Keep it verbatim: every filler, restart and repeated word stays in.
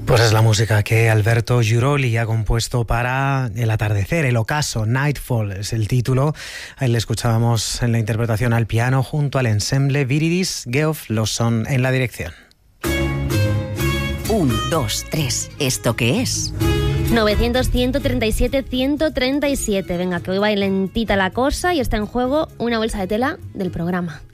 Pues es la música que Alberto Giuroli ha compuesto para El atardecer, el ocaso, Nightfall es el título. Ahí le escuchábamos en la interpretación al piano junto al ensemble Viridis Geoff Lawson en la dirección. Un, dos, tres, ¿esto qué es? novecientos, ciento treinta y siete, ciento treinta y siete. Venga, que hoy va lentita la cosa y está en juego una bolsa de tela del programa.